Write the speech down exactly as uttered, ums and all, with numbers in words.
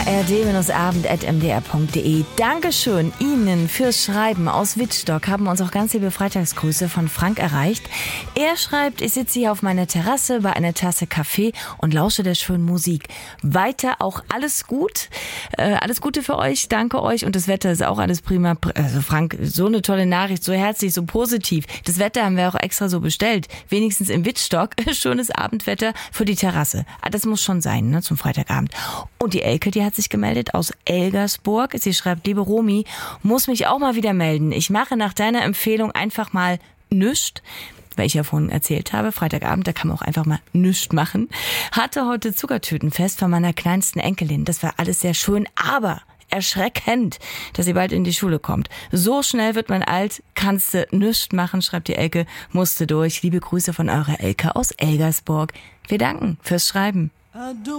r d abend at m d r punkt d e. Dankeschön Ihnen fürs Schreiben. Aus Wittstock haben uns auch ganz liebe Freitagsgrüße von Frank erreicht. Er schreibt, ich sitze hier auf meiner Terrasse bei einer Tasse Kaffee und lausche der schönen Musik. Weiter auch alles gut. Äh, alles Gute für euch. Danke euch. Und das Wetter ist auch alles prima. Also Frank, so eine tolle Nachricht, so herzlich, so positiv. Das Wetter haben wir auch extra so bestellt. Wenigstens im Wittstock. Schönes Abendwetter für die Terrasse. Das muss schon sein, ne, zum Freitagabend. Und die Elke, die hat sich gemeldet aus Elgersburg. Sie schreibt, liebe Romy, muss mich auch mal wieder melden. Ich mache nach deiner Empfehlung einfach mal nüscht. Weil ich ja vorhin erzählt habe, Freitagabend, da kann man auch einfach mal nüscht machen. Hatte heute Zuckertütenfest von meiner kleinsten Enkelin. Das war alles sehr schön, aber erschreckend, dass sie bald in die Schule kommt. So schnell wird man alt, kannst du nüscht machen, schreibt die Elke, musste durch. Liebe Grüße von eurer Elke aus Elgersburg. Wir danken fürs Schreiben.